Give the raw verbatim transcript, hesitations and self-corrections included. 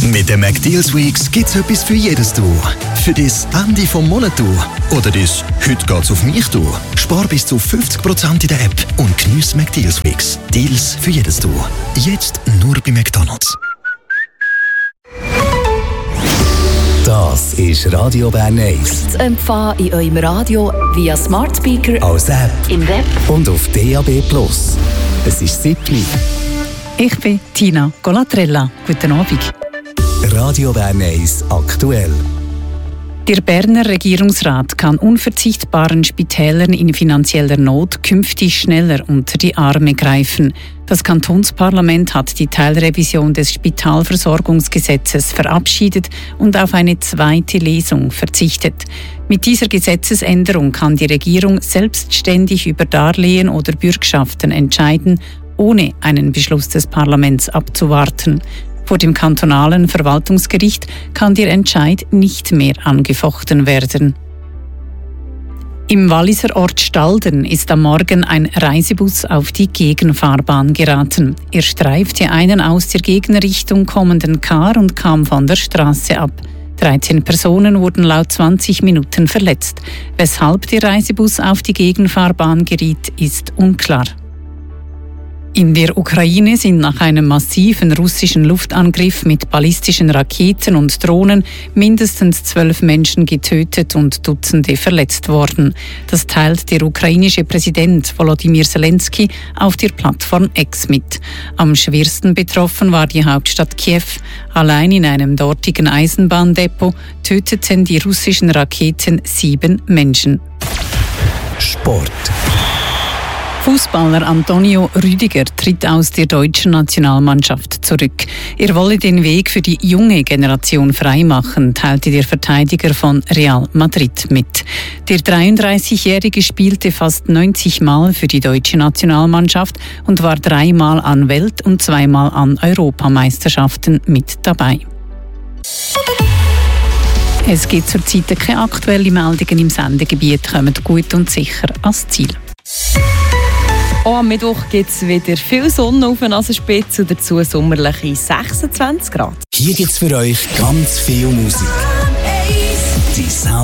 Mit den McDeals Weeks gibt's etwas für jedes Du. Für das Ende vom Monat Du oder das «Heute geht's auf mich» Du. Spar bis zu fünfzig Prozent in der App und geniess McDeals Weeks. Deals für jedes Du. Jetzt nur bei McDonald's. Das ist Radio Bern eins. Zu empfangen in eurem Radio via Smart Speaker, als App, im Web und auf D A B Plus. Es ist Siebli. Ich bin Tina Golatrella. Guten Abend. Radio Bern eins aktuell. Der Berner Regierungsrat kann unverzichtbaren Spitälern in finanzieller Not künftig schneller unter die Arme greifen. Das Kantonsparlament hat die Teilrevision des Spitalversorgungsgesetzes verabschiedet und auf eine zweite Lesung verzichtet. Mit dieser Gesetzesänderung kann die Regierung selbstständig über Darlehen oder Bürgschaften entscheiden, ohne einen Beschluss des Parlaments abzuwarten. Vor dem kantonalen Verwaltungsgericht kann der Entscheid nicht mehr angefochten werden. Im Walliser Ort Stalden ist am Morgen ein Reisebus auf die Gegenfahrbahn geraten. Er streifte einen aus der Gegenrichtung kommenden Car und kam von der Straße ab. dreizehn Personen wurden laut zwanzig Minuten verletzt. Weshalb der Reisebus auf die Gegenfahrbahn geriet, ist unklar. In der Ukraine sind nach einem massiven russischen Luftangriff mit ballistischen Raketen und Drohnen mindestens zwölf Menschen getötet und Dutzende verletzt worden. Das teilt der ukrainische Präsident Volodymyr Zelensky auf der Plattform X mit. Am schwersten betroffen war die Hauptstadt Kiew. Allein in einem dortigen Eisenbahndepot töteten die russischen Raketen sieben Menschen. Sport. Fußballer Antonio Rüdiger tritt aus der deutschen Nationalmannschaft zurück. Er wolle den Weg für die junge Generation freimachen, teilte der Verteidiger von Real Madrid mit. Der dreiunddreißigjährige spielte fast neunzig Mal für die deutsche Nationalmannschaft und war dreimal an Welt- und zweimal an Europameisterschaften mit dabei. Es gibt zurzeit keine aktuellen Meldungen im Sendegebiet, kommen gut und sicher ans Ziel. Auch am Mittwoch gibt es wieder viel Sonne auf der Nasenspitze und dazu sommerliche sechsundzwanzig Grad. Hier gibt's für euch ganz viel Musik. Die